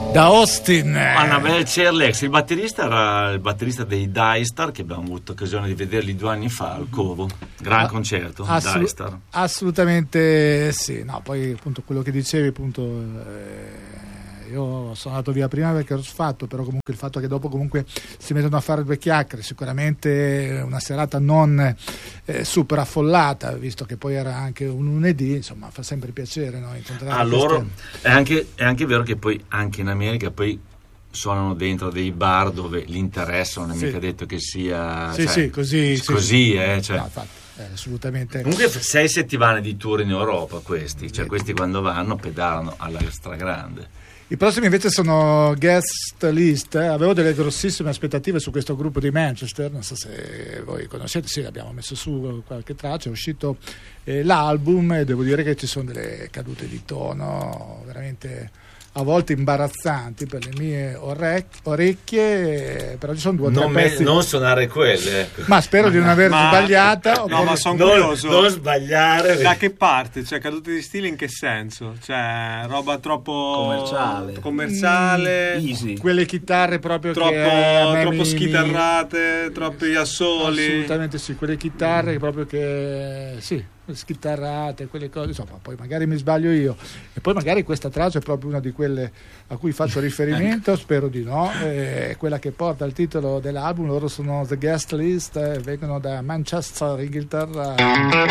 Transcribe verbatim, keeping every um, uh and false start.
Da Austin, Annabelle Cherlex, il batterista era il batterista dei Dystar, che abbiamo avuto occasione di vederli due anni fa al Covo, gran ah, concerto. Assu- Dystar. Assolutamente sì. No, poi appunto quello che dicevi, appunto, eh, io sono andato via prima perché ero sfatto, però comunque il fatto che dopo comunque si mettono a fare due chiacchiere, sicuramente una serata non eh, super affollata, visto che poi era anche un lunedì, insomma fa sempre piacere, no, incontrare a loro. queste... È anche, è anche vero che poi anche in America poi suonano dentro dei bar dove l'interesse non è sì. mica detto che sia sì cioè, sì così così sì, eh, cioè. No, infatti, eh, assolutamente. Comunque sei settimane di tour in Europa questi, cioè questi quando vanno pedalano alla stragrande. I prossimi invece sono guest list. Avevo delle grossissime aspettative su questo gruppo di Manchester, non so se voi conoscete, sì, abbiamo messo su qualche traccia, è uscito eh, l'album e devo dire che ci sono delle cadute di tono veramente a volte imbarazzanti per le mie orec- orecchie, però ci sono due o tre non, pezzi. Me, non suonare quelle, ecco. Ma spero di non aver ma, sbagliata. No, ma sono non, curioso. Non sbagliare. Da che parte? Cioè, cadute di stile in che senso? Cioè, roba troppo commerciale, commerciale mm, easy. Quelle chitarre proprio troppo, che troppo mi, schitarrate, mi... troppi assoli. Assolutamente sì, quelle chitarre mm. proprio che sì, schitarrate, quelle cose, insomma, poi magari mi sbaglio io e poi magari questa traccia è proprio una di quelle a cui faccio riferimento, spero di no, è quella che porta il titolo dell'album. Loro sono The Guest List, eh, vengono da Manchester, Inghilterra.